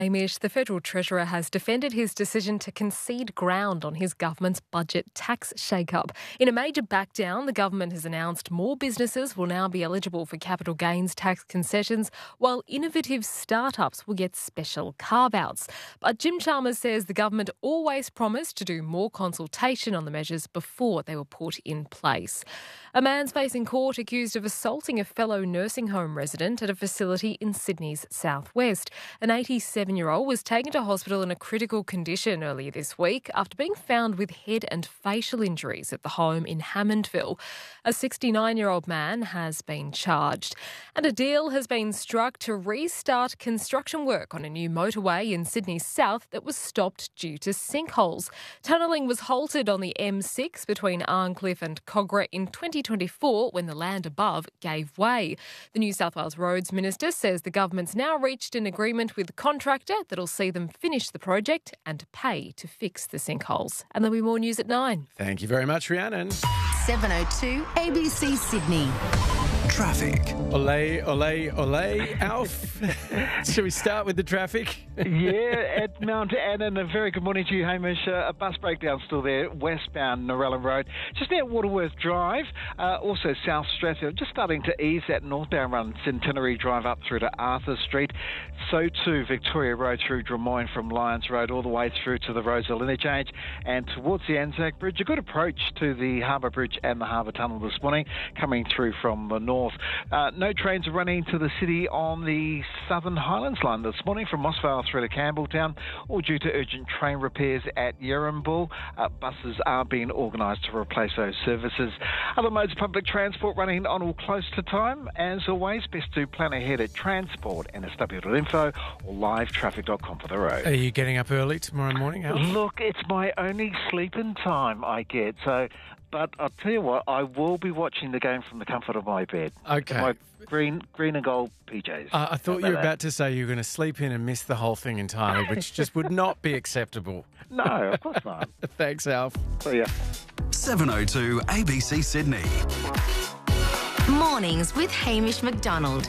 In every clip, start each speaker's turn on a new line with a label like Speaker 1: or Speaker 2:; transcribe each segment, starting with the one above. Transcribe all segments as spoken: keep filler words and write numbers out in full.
Speaker 1: Hamish, the Federal Treasurer has defended his decision to concede ground on his government's budget tax shake-up. In a major backdown, the government has announced more businesses will now be eligible for capital gains tax concessions, while innovative startups will get special carve-outs. But Jim Chalmers says the government always promised to do more consultation on the measures before they were put in place. A man's facing court accused of assaulting a fellow nursing home resident at a facility in Sydney's southwest. An eighty-seven-year-old was taken to hospital in a critical condition earlier this week after being found with head and facial injuries at the home in Hammondville. A sixty-nine-year-old man has been charged. And a deal has been struck to restart construction work on a new motorway in Sydney's south that was stopped due to sinkholes. Tunnelling was halted on the M six between Arncliffe and Cogra in twenty twenty-four when the land above gave way. The New South Wales Roads Minister says the government's now reached an agreement with the contractor that'll see them finish the project and pay to fix the sinkholes. And there'll be more news at nine.
Speaker 2: Thank you very much, Rhiannon.
Speaker 3: seven oh two A B C Sydney.
Speaker 4: Traffic.
Speaker 2: Ole, ole, ole. Alf, shall we start with the traffic?
Speaker 5: Yeah, at Mount Annan. A very good morning to you, Hamish. Uh, a bus breakdown still there, westbound Norella Road, just near Waterworth Drive. Uh, also South Strathfield, just starting to ease that northbound run, Centenary Drive up through to Arthur Street. So too Victoria Road through Drummoyne from Lyons Road all the way through to the Roseville interchange and towards the Anzac Bridge. A good approach to the Harbour Bridge and the Harbour Tunnel this morning, coming through from the north. Uh, no trains are running to the city on the Southern Highlands line this morning from Mossvale through to Campbelltown, all due to urgent train repairs at Yerrimbul. Uh, buses are being organised to replace those services. Other modes of public transport running on all close to time. As always, best to plan ahead at transport n s w dot info or live traffic dot com for the road.
Speaker 2: Are you getting up early tomorrow morning, Alf?
Speaker 5: Look, it's my only sleeping time I get, so... But I'll tell you what, I will be watching the game from the comfort of my bed.
Speaker 2: Okay.
Speaker 5: My green green and gold P Js.
Speaker 2: Uh, I thought
Speaker 5: How
Speaker 2: you were
Speaker 5: about
Speaker 2: about to say you were going to sleep in and miss the whole thing entirely, which just would not be acceptable.
Speaker 5: No, of course not.
Speaker 2: Thanks, Alf.
Speaker 5: See ya.
Speaker 4: seven oh two A B C Sydney.
Speaker 3: Mornings with Hamish McDonald.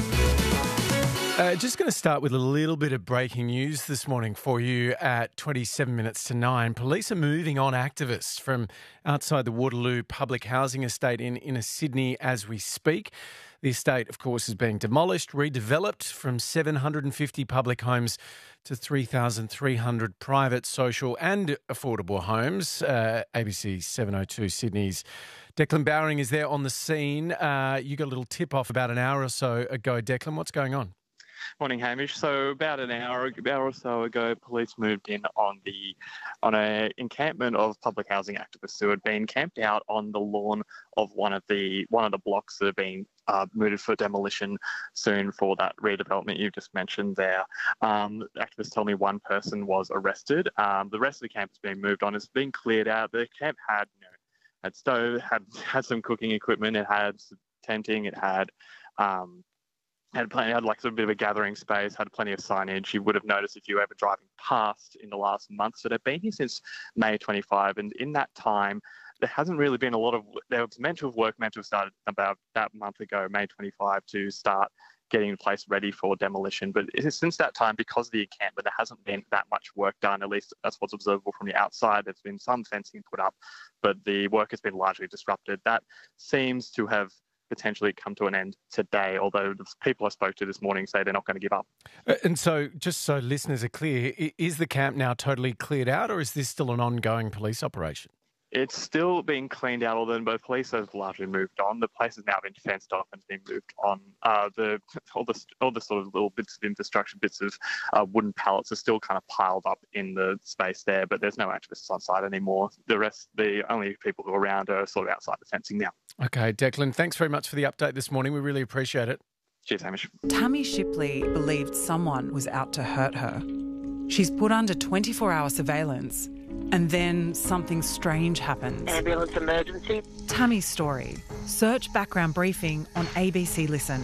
Speaker 2: Uh, just going to start with a little bit of breaking news this morning for you at twenty-seven minutes to nine. Police are moving on activists from outside the Waterloo public housing estate in inner Sydney as we speak. The estate, of course, is being demolished, redeveloped from seven hundred fifty public homes to three thousand three hundred private, social and affordable homes. Uh, A B C seven oh two Sydney's Declan Bowring is there on the scene. Uh, you got a little tip-off about an hour or so ago. Declan, what's going on?
Speaker 6: Morning, Hamish. So about an hour, hour or so ago, police moved in on the on a encampment of public housing activists who had been camped out on the lawn of one of the one of the blocks that are being uh, mooted for demolition soon for that redevelopment you've just mentioned there. Um, activists tell me one person was arrested. Um, the rest of the camp is being moved on. It's been cleared out. The camp had you know had stove, had had some cooking equipment. It had tenting. It had. Um, Had plenty, had like sort of a bit of a gathering space, had plenty of signage. You would have noticed if you were ever driving past in the last months that have been here since May twenty-fifth. And in that time, there hasn't really been a lot of, there was meant to have work meant to have started about that month ago, May twenty-fifth, to start getting the place ready for demolition. But it is, since that time, because of the encampment, there hasn't been that much work done, at least that's what's observable from the outside. There's been some fencing put up, but the work has been largely disrupted. That seems to have potentially come to an end today, although the people I spoke to this morning say they're not going to give up.
Speaker 2: Uh, and so, just so listeners are clear, is the camp now totally cleared out, or is this still an ongoing police operation?
Speaker 6: It's still being cleaned out, although both police have largely moved on. The place has now been fenced off and been moved on. Uh, the all the all the sort of little bits of infrastructure, bits of uh, wooden pallets are still kind of piled up in the space there, but there's no activists on site anymore. The rest, the only people who are around are sort of outside the fencing now.
Speaker 2: Okay, Declan, thanks very much for the update this morning. We really appreciate it.
Speaker 6: Cheers, Hamish.
Speaker 7: Tammy Shipley believed someone was out to hurt her. She's put under twenty-four hour surveillance, and then something strange happens.
Speaker 8: Ambulance emergency.
Speaker 7: Tammy's story. Search background briefing on A B C Listen.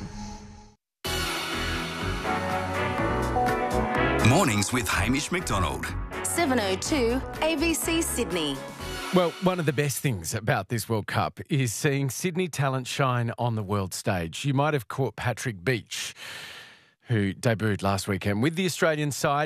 Speaker 4: Mornings with Hamish McDonald.
Speaker 3: seven oh two A B C Sydney.
Speaker 2: Well, one of the best things about this World Cup is seeing Sydney talent shine on the world stage. You might have caught Patrick Beach, who debuted last weekend with the Australian side.